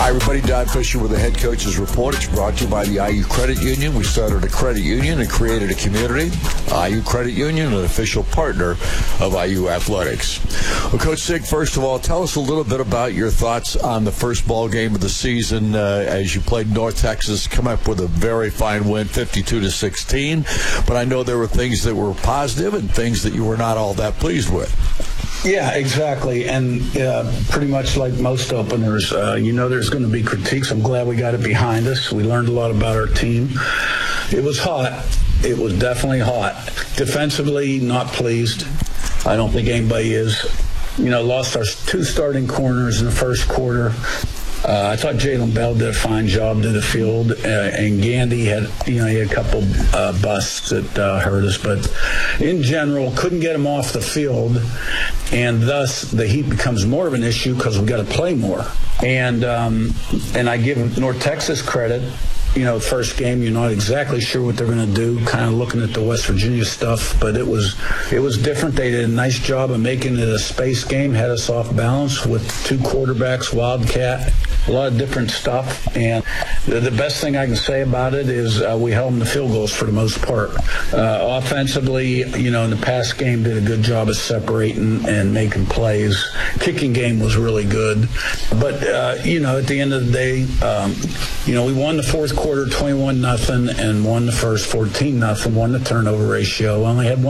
Hi, everybody. Don Fisher with the Head Coach's Report. It's brought to you by the IU Credit Union. We started a credit union and created a community. IU Credit Union, an official partner of IU Athletics. Well, Coach Sig, first of all, tell us a little bit about your thoughts on the first ball game of the season as you played North Texas, come up with a very fine win, 52-16. But I know there were things that were positive and things that you were not all that pleased with. Yeah, exactly. And pretty much like most openers, there's going to be critiques. I'm glad we got it behind us. We learned a lot about our team. It was hot. It was definitely hot. Defensively, not pleased. I don't think anybody is. Lost our two starting corners in the first quarter. I thought Jalen Bell did a fine job to the field, and Gandy had, he had a couple busts that hurt us, but in general, couldn't get him off the field, and thus the heat becomes more of an issue because we've got to play more. And I give North Texas credit. First game, you're not exactly sure what they're going to do, kind of looking at the West Virginia stuff, but it was different. They did a nice job of making it a space game, had us off balance with two quarterbacks, Wildcat, a lot of different stuff. And the best thing I can say about it is we held them to field goals for the most part. Offensively, in the past game, did a good job of separating and making plays. Kicking game was really good. But, at the end of the day, we won the fourth quarter 21-0 and won the first 14-0, won the turnover ratio. Only had one